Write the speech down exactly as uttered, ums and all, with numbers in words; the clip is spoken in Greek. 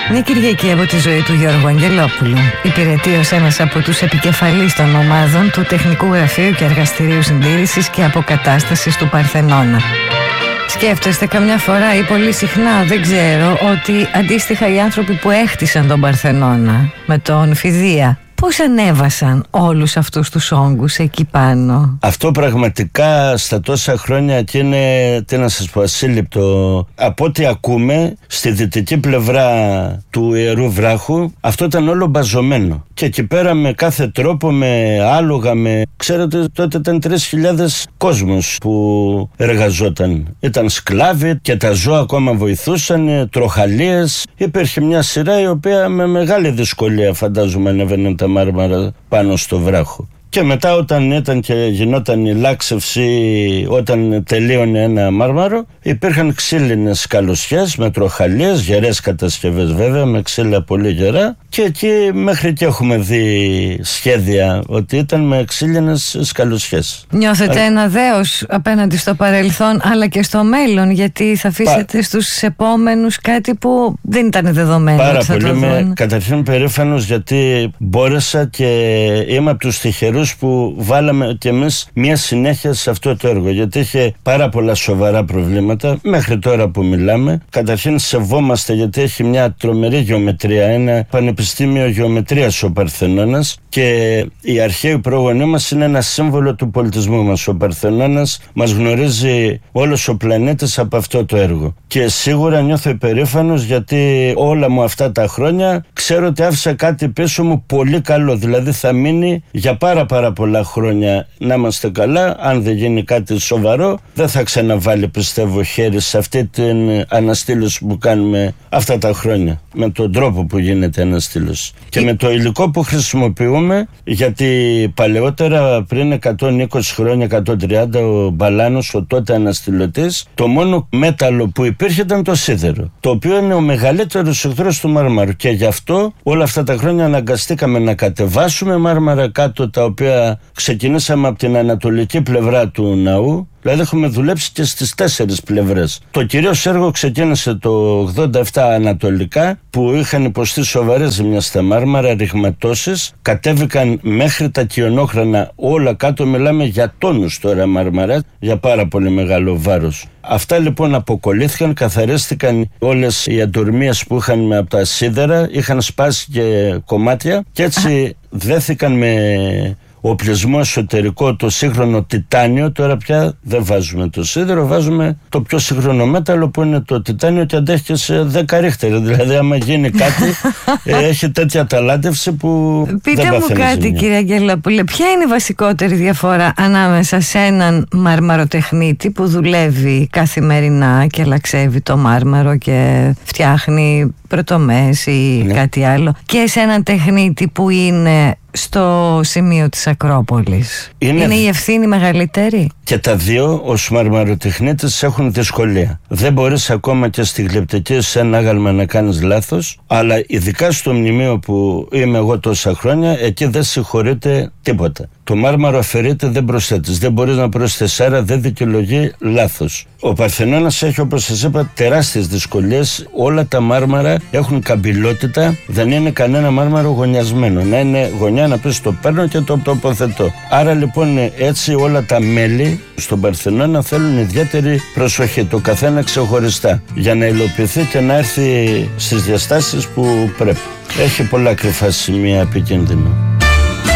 Μια Κυριακή από τη ζωή του Γιώργου Αγγελόπουλου. Υπηρετεί ως ένας από τους επικεφαλείς των ομάδων του Τεχνικού Γραφείου και Εργαστηρίου Συντήρησης και Αποκατάστασης του Παρθενώνα. Σκέφτεστε καμιά φορά ή πολύ συχνά, δεν ξέρω, ότι αντίστοιχα οι άνθρωποι που έχτισαν τον Παρθενώνα με τον Φιδία, πώς ανέβασαν όλους αυτούς τους όγκους εκεί πάνω? Αυτό πραγματικά στα τόσα χρόνια και είναι, τι να σας πω, ασύλληπτο. Από ό,τι ακούμε, στη δυτική πλευρά του Ιερού Βράχου, αυτό ήταν όλο μπαζωμένο. Και εκεί πέρα με κάθε τρόπο, με άλογα, με... Ξέρετε, τότε ήταν τρεις χιλιάδες κόσμος που εργαζόταν. Ήταν σκλάβοι και τα ζώα ακόμα βοηθούσαν, τροχαλίες. Υπήρχε μια σειρά η οποία με μεγάλη δυσκολία, φαντάζομαι, ανέβαιναν τα μάρμαρα πάνω στο βράχο. Και μετά όταν ήταν και γινόταν η λάξευση, όταν τελείωνε ένα μάρμαρο, υπήρχαν ξύλινες καλοσιές με τροχαλίες, γερές κατασκευές βέβαια, με ξύλα πολύ γερά, και εκεί μέχρι και έχουμε δει σχέδια ότι ήταν με ξύλινες σκαλοσιές. Νιώθετε Α... ένα δέος απέναντι στο παρελθόν αλλά και στο μέλλον, γιατί θα αφήσετε Πα... στους επόμενους κάτι που δεν ήταν δεδομένο? Πάρα πολύ. Είμαι καταρχήν περήφανος γιατί μπόρεσα και είμαι από τους τυχερούς που βάλαμε κι εμείς μια συνέχεια σε αυτό το έργο, γιατί είχε πάρα πολλά σοβαρά προβλήματα μέχρι τώρα που μιλάμε. Καταρχήν σεβόμαστε, γιατί έχει μια τρομερή γεωμετρία, ένα πανεπιστήμιο γεωμετρίας ο Παρθενώνας, και οι αρχαίοι πρόγονοί μας είναι ένα σύμβολο του πολιτισμού μας. Ο Παρθενώνας μας γνωρίζει όλος ο πλανήτης από αυτό το έργο, και σίγουρα νιώθω υπερήφανος, γιατί όλα μου αυτά τα χρόνια ξέρω ότι άφησα κάτι πίσω μου πολύ καλό, δηλαδή θα μείνει για πάρα πάρα πολλά χρόνια. Να είμαστε καλά, αν δεν γίνει κάτι σοβαρό δεν θα ξαναβάλει, πιστεύω, χέρι σε αυτή την αναστήλωση που κάνουμε αυτά τα χρόνια, με τον τρόπο που γίνεται αναστήλωση και με το υλικό που χρησιμοποιούμε, γιατί παλαιότερα, πριν εκατόν είκοσι χρόνια, εκατόν τριάντα, ο Μπαλάνος, ο τότε αναστηλωτής, το μόνο μέταλλο που υπήρχε ήταν το σίδερο, το οποίο είναι ο μεγαλύτερος εχθρός του μάρμαρου, και γι' αυτό όλα αυτά τα χρόνια αναγκαστήκαμε να κατεβάσουμε μάρμαρα κάτω, τα οποία ξεκινήσαμε από την ανατολική πλευρά του ναού. Δηλαδή έχουμε δουλέψει και στις τέσσερις πλευρές. Το κυρίως έργο ξεκίνησε το ογδόντα επτά ανατολικά, που είχαν υποστεί σοβαρές ζημιές στα μάρμαρα, ρηγματώσεις, κατέβηκαν μέχρι τα κοιονόχρανα όλα κάτω, μιλάμε για τόνους τώρα μάρμαρα, για πάρα πολύ μεγάλο βάρος. Αυτά λοιπόν αποκολλήθηκαν, καθαρίστηκαν όλες οι αντορμίες που είχαν από τα σίδερα, είχαν σπάσει και κομμάτια, και έτσι δέθηκαν με οπλισμό εσωτερικό το σύγχρονο τιτάνιο. Τώρα πια δεν βάζουμε το σίδερο, βάζουμε το πιο σύγχρονο μέταλλο που είναι το τιτάνιο, και αντέχει και σε δέκα ρίχτερ. Δηλαδή άμα γίνει κάτι έχει τέτοια ταλάντευση που Πείτε δεν μου κάτι ζημιά. Κύριε Αγγελόπουλε, ποια είναι η βασικότερη διαφορά ανάμεσα σε έναν μαρμαροτεχνίτη που δουλεύει καθημερινά και λαξεύει το μάρμαρο και φτιάχνει πρωτομές ή ναι. κάτι άλλο, και σε έναν τεχνίτη που είναι στο σημείο της Ακρόπολης? Είναι, είναι η ευθύνη μεγαλύτερη? Και τα δύο ως μαρμαροτεχνίτες έχουν δυσκολία. Δεν μπορείς ακόμα και στη γλυπτική σε ένα άγαλμα να κάνεις λάθος, αλλά ειδικά στο μνημείο που είμαι εγώ τόσα χρόνια, εκεί δεν συγχωρείται τίποτα. Το μάρμαρο αφαιρείται, δεν προσθέτεις, δεν μπορείς να προσθέσεις, άρα δεν δικαιολογεί λάθος. Ο Παρθενώνας έχει, όπως σας είπα, τεράστιες δυσκολίες. Όλα τα μάρμαρα έχουν καμπυλότητα, δεν είναι κανένα μάρμαρο γωνιασμένο. Να είναι γωνιά, να πεις το παίρνω και το τοποθετώ. Άρα λοιπόν έτσι όλα τα μέλη στον Παρθενώνα θέλουν ιδιαίτερη προσοχή, το καθένα ξεχωριστά, για να υλοποιηθεί και να έρθει στις διαστάσεις που πρέπει. Έχει πολλά κρυφά σημεία επικίνδυνα.